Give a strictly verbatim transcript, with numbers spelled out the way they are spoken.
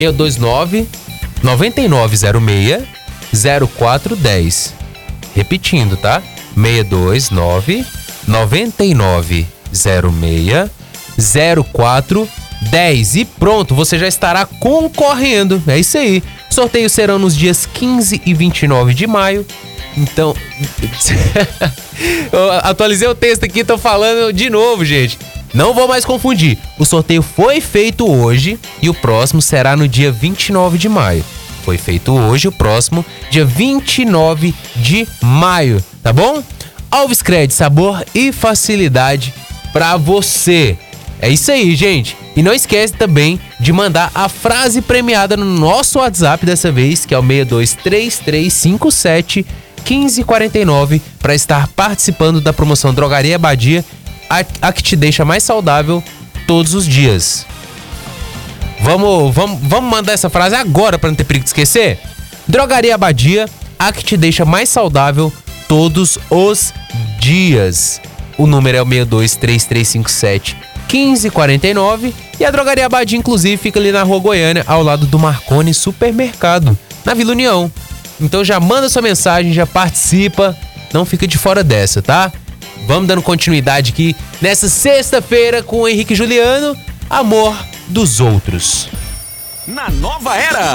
seis dois nove, nove nove zero seis, zero quatro um zero. Repetindo, tá? seis dois nove, nove nove zero seis, zero quatro um zero. E pronto, você já estará concorrendo. É isso aí. Sorteios serão nos dias quinze e vinte e nove de maio. Então, eu atualizei o texto aqui, tô falando de novo, gente. Não vou mais confundir. O sorteio foi feito hoje e o próximo será no dia vinte e nove de maio. Foi feito hoje, o próximo dia vinte e nove de maio, tá bom? Alves Cred, sabor e facilidade pra você. É isso aí, gente. E não esquece também de mandar a frase premiada no nosso WhatsApp dessa vez, que é o seis dois três três cinco sete um cinco quatro nove, para estar participando da promoção Drogaria Abadia, a, a que te deixa mais saudável todos os dias. Vamos, vamos, vamos mandar essa frase agora para não ter perigo de esquecer? Drogaria Abadia, a que te deixa mais saudável todos os dias. O número é o seis dois três três cinco sete um cinco quatro nove e a Drogaria Abadia, inclusive, fica ali na Rua Goiânia, ao lado do Marconi Supermercado, na Vila União. Então já manda sua mensagem, já participa, não fica de fora dessa, tá? Vamos dando continuidade aqui nessa sexta-feira com o Henrique e Juliano, Amor dos Outros. Na nova era!